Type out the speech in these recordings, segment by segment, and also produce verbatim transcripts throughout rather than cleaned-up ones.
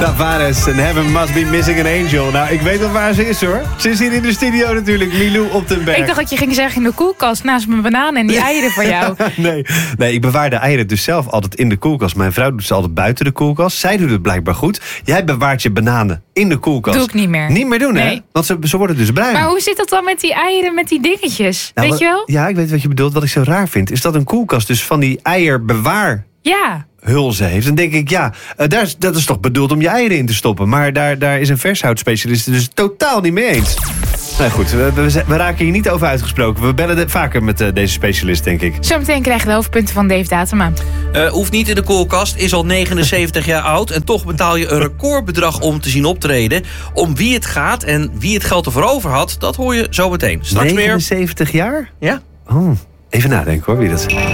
Tavares en Heaven Must Be Missing an Angel. Nou, ik weet wel waar ze is, hoor. Ze is hier in de studio natuurlijk, Milou op den Berg. Ik dacht dat je ging zeggen in de koelkast naast mijn bananen en die eieren van jou. nee, nee, ik bewaar de eieren dus zelf altijd in de koelkast. Mijn vrouw doet ze altijd buiten de koelkast. Zij doet het blijkbaar goed. Jij bewaart je bananen in de koelkast. Doe ik niet meer. Niet meer doen, nee. hè? Want ze, ze worden dus bruin. Maar hoe zit dat dan met die eieren, met die dingetjes? Nou, weet je wel? Ja, ik weet wat je bedoelt. Wat ik zo raar vind, is dat een koelkast dus van die eierbewaar... Ja. hulzen heeft. Dan denk ik, ja, uh, daar is, dat is toch bedoeld om je eieren in te stoppen. Maar daar, daar is een vershoutspecialist dus totaal niet mee eens. Nou goed, we, we, we raken hier niet over uitgesproken. We bellen de, vaker met uh, deze specialist, denk ik. Zometeen krijgen we hoofdpunten van Dave Datema. Uh, hoeft niet in de koelkast, is al negenenzeventig jaar oud... en toch betaal je een recordbedrag om te zien optreden. Om wie het gaat en wie het geld ervoor over had... dat hoor je zo meteen. Straks meer. negenenzeventig jaar? Ja. Oh, even nadenken hoor, wie dat is.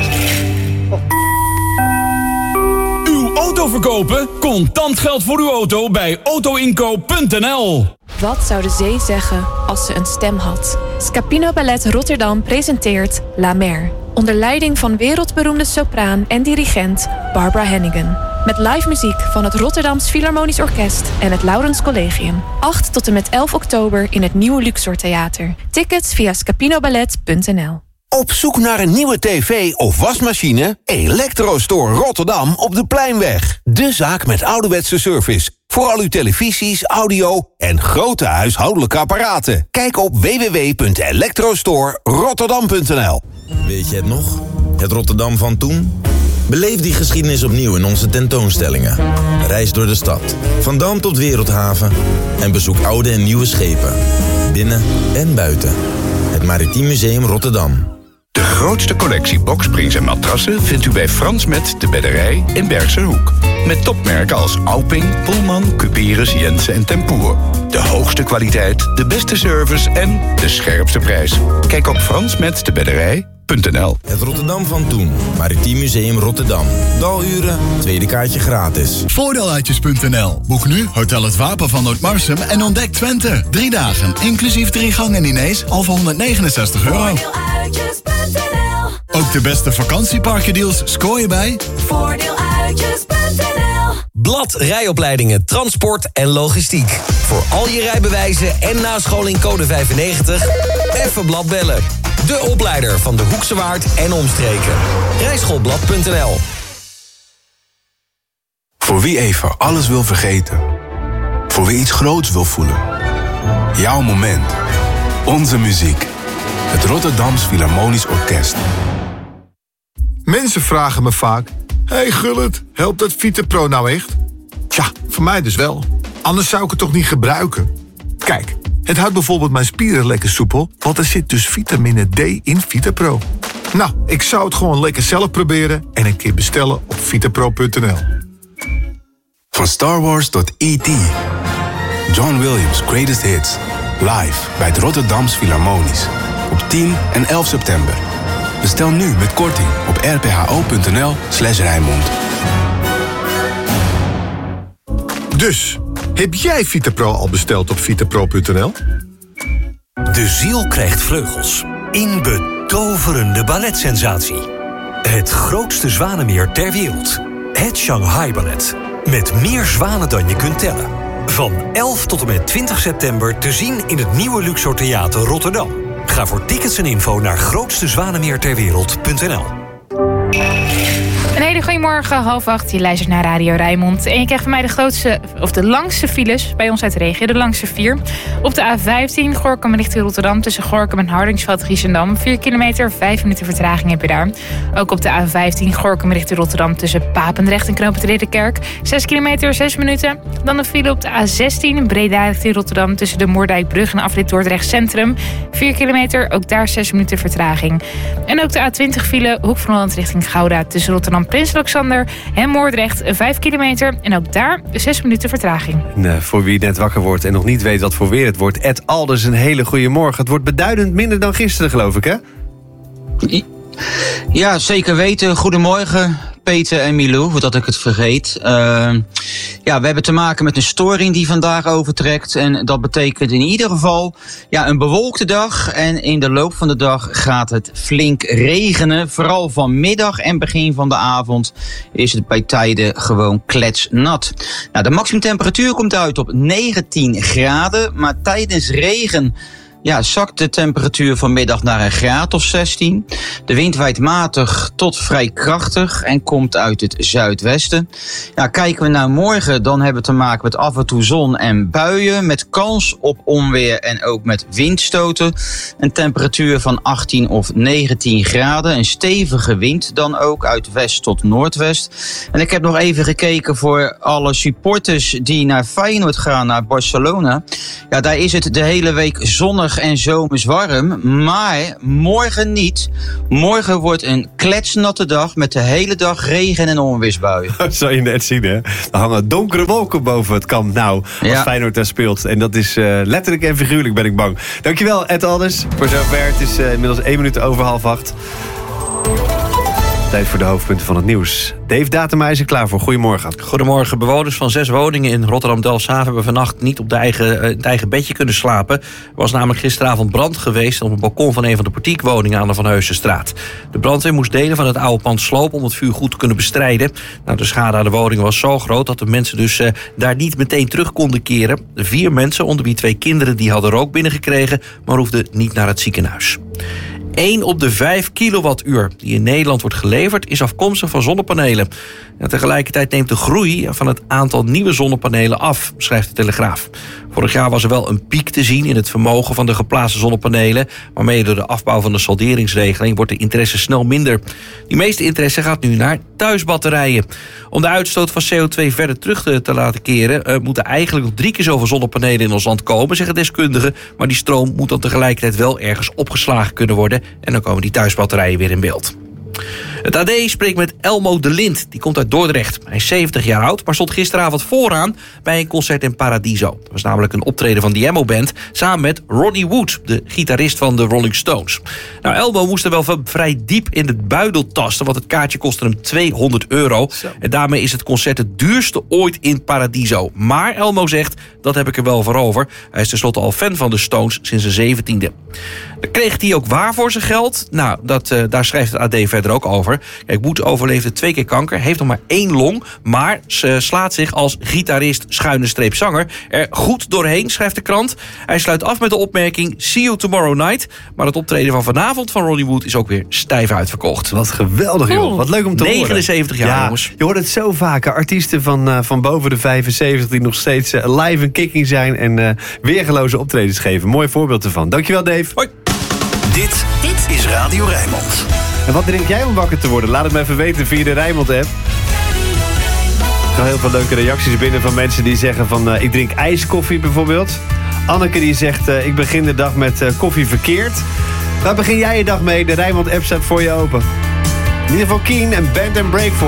Auto verkopen? Contant geld voor uw auto bij autoinkoop punt n l. Wat zou de zee zeggen als ze een stem had? Scapino Ballet Rotterdam presenteert La Mer. Onder leiding van wereldberoemde sopraan en dirigent Barbara Hannigan. Met live muziek van het Rotterdams Philharmonisch Orkest en het Laurens Collegium. acht tot en met elf oktober in het nieuwe Luxor Theater. Tickets via scapinoballet punt n l. Op zoek naar een nieuwe tv of wasmachine? Electrostore Rotterdam op de Pleinweg. De zaak met ouderwetse service. Voor al uw televisies, audio en grote huishoudelijke apparaten. Kijk op w w w punt electrostore rotterdam punt n l. Weet je het nog? Het Rotterdam van toen? Beleef die geschiedenis opnieuw in onze tentoonstellingen. Reis door de stad, van Dam tot Wereldhaven. En bezoek oude en nieuwe schepen. Binnen en buiten. Het Maritiem Museum Rotterdam. De grootste collectie boksprings en matrassen vindt u bij Frans Met de Bedderij in Bergserhoek. Met topmerken als Alping, Pullman, Cuperus, Jensen en Tempoer. De hoogste kwaliteit, de beste service en de scherpste prijs. Kijk op frans met de bedderij punt n l. Het Rotterdam van toen. Maritiem Museum Rotterdam. Daluren, tweede kaartje gratis. Voordeeluitjes punt n l. Boek nu Hotel Het Wapen van Noordmarsum en ontdek Twente. Drie dagen, inclusief drie gangen diners, al voor honderdnegenenzestig euro. Voordeeluitjes punt n l. Ook de beste vakantieparkendeals scoor je bij Voordeeluitjes punt n l. Blad Rijopleidingen, Transport en Logistiek. Voor al je rijbewijzen en nascholing code vijfennegentig. Even Blad bellen. De opleider van de Hoekse Waard en omstreken. rijschoolblad punt n l. Voor wie even alles wil vergeten. Voor wie iets groots wil voelen. Jouw moment. Onze muziek. Het Rotterdams Philharmonisch Orkest. Mensen vragen me vaak... Hey Gullit, helpt dat VitaPro nou echt? Tja, voor mij dus wel. Anders zou ik het toch niet gebruiken? Kijk, het houdt bijvoorbeeld mijn spieren lekker soepel... want er zit dus vitamine D in VitaPro. Nou, ik zou het gewoon lekker zelf proberen... en een keer bestellen op vitapro punt n l. Van Star Wars tot E T John Williams' Greatest Hits. Live bij het Rotterdams Philharmonisch. Op tien en elf september. Bestel nu met korting op r p h o punt n l slash Rijnmond. Dus, heb jij VitaPro al besteld op vitapro punt n l? De ziel krijgt vleugels. In betoverende balletsensatie. Het grootste zwanenmeer ter wereld. Het Shanghai Ballet. Met meer zwanen dan je kunt tellen. Van elf tot en met twintig september te zien in het nieuwe Luxor Theater Rotterdam. Ga voor tickets en info naar grootste zwanenmeer ter wereld punt n l. Een hele goede morgen, half acht. Je luistert naar Radio Rijnmond. En je krijgt van mij de grootste, of de langste files bij ons uit de regio. De langste vier. Op de A vijftien, Gorinchem richting Rotterdam. Tussen Gorinchem en Hardingsveld, Giessendam. vier kilometer, vijf minuten vertraging heb je daar. Ook op de A vijftien, Gorinchem richting Rotterdam. Tussen Papendrecht en Knoopend Ridderkerk. zes kilometer, zes minuten. Dan een file op de A zestien, Breda richting Rotterdam. Tussen de Moerdijkbrug en afrit Dordrecht Centrum. vier kilometer, ook daar zes minuten vertraging. En ook de A twintig file, Hoek van Holland richting Gouda. Tussen Rotterdam Prins Alexander en Moordrecht, vijf kilometer. En ook daar zes minuten vertraging. Nou, voor wie net wakker wordt en nog niet weet wat voor weer het wordt... Ed Alders, een hele goede morgen. Het wordt beduidend minder dan gisteren, geloof ik, hè? Ja, zeker weten. Goedemorgen, Peter en Milou, voordat ik het vergeet. Uh, Ja, we hebben te maken met een storing die vandaag overtrekt. En dat betekent in ieder geval ja, een bewolkte dag. En in de loop van de dag gaat het flink regenen. Vooral vanmiddag en begin van de avond is het bij tijden gewoon kletsnat. Nou, de maximumtemperatuur komt uit op negentien graden. Maar tijdens regen ja, zakt de temperatuur vanmiddag naar een graad of zestien. De wind waait matig tot vrij krachtig en komt uit het zuidwesten. Ja, kijken we naar morgen, dan hebben we te maken met af en toe zon en buien, met kans op onweer en ook met windstoten. Een temperatuur van achttien of negentien graden. Een stevige wind dan ook uit west tot noordwest. En ik heb nog even gekeken voor alle supporters die naar Feyenoord gaan, naar Barcelona. Ja, daar is het de hele week zonnig en zomers warm, maar morgen niet. Morgen wordt een kletsnatte dag met de hele dag regen- en onweersbuien. Dat zou je net zien, hè? Er hangen donkere wolken boven het kamp nou, als ja. Feyenoord daar speelt. En dat is uh, letterlijk en figuurlijk, ben ik bang. Dankjewel, Ed Alders, voor zover. Het is uh, inmiddels één minuut over half acht. Tijd voor de hoofdpunten van het nieuws. Dave Datema is er klaar voor. Goedemorgen. Goedemorgen. Bewoners van zes woningen in Rotterdam-Delfshaven hebben vannacht niet op de eigen, het eigen bedje kunnen slapen. Er was namelijk gisteravond brand geweest op het balkon van een van de portiekwoningen aan de Van Heussenstraat. De brandweer moest delen van het oude pand slopen om het vuur goed te kunnen bestrijden. Nou, de schade aan de woningen was zo groot dat de mensen dus uh, daar niet meteen terug konden keren. De vier mensen, onder wie twee kinderen, die hadden rook binnengekregen, maar hoefden niet naar het ziekenhuis. één op de vijf kilowattuur die in Nederland wordt geleverd is afkomstig van zonnepanelen. En tegelijkertijd neemt de groei van het aantal nieuwe zonnepanelen af, schrijft de Telegraaf. Vorig jaar was er wel een piek te zien in het vermogen van de geplaatste zonnepanelen, maar mede door de afbouw van de salderingsregeling wordt de interesse snel minder. Die meeste interesse gaat nu naar thuisbatterijen. Om de uitstoot van C O twee verder terug te, te laten keren, uh, moeten eigenlijk nog drie keer zoveel zonnepanelen in ons land komen, zeggen deskundigen. Maar die stroom moet dan tegelijkertijd wel ergens opgeslagen kunnen worden en dan komen die thuisbatterijen weer in beeld. Het A D spreekt met Elmo de Lint. Die komt uit Dordrecht. Hij is zeventig jaar oud, maar stond gisteravond vooraan bij een concert in Paradiso. Dat was namelijk een optreden van de Emo Band samen met Ronnie Wood, de gitarist van de Rolling Stones. Nou, Elmo moest er wel vrij diep in de buidel tasten, want het kaartje kostte hem tweehonderd euro. Zo. En daarmee is het concert het duurste ooit in Paradiso. Maar Elmo zegt, dat heb ik er wel voor over. Hij is tenslotte al fan van de Stones sinds zijn zeventiende. Dan kreeg hij ook waar voor zijn geld? Nou, dat, uh, daar schrijft het A D verder ook over. Kijk, Wood overleefde twee keer kanker, heeft nog maar één long, maar ze slaat zich als gitarist, schuine streep zanger er goed doorheen, schrijft de krant. Hij sluit af met de opmerking see you tomorrow night, maar het optreden van vanavond van Ronnie Wood is ook weer stijf uitverkocht. Wat geweldig, joh. Oh, wat leuk om te negenenzeventig horen. jaar, ja, jongens. Je hoort het zo vaak, artiesten van, uh, van boven de vijfenzeventig die nog steeds uh, live en kicking zijn en uh, weergeloze optredens geven. Mooi voorbeeld ervan. Dankjewel, Dave. Hoi. Dit, dit is Radio Rijnmond. En wat drink jij om wakker te worden? Laat het me even weten via de Rijnmond-app. Ik krijg heel veel leuke reacties binnen van mensen die zeggen van uh, ik drink ijskoffie bijvoorbeeld. Anneke die zegt uh, ik begin de dag met uh, koffie verkeerd. Waar begin jij je dag mee? De Rijnmond-app staat voor je open. In ieder geval Keen en Band and Break voor.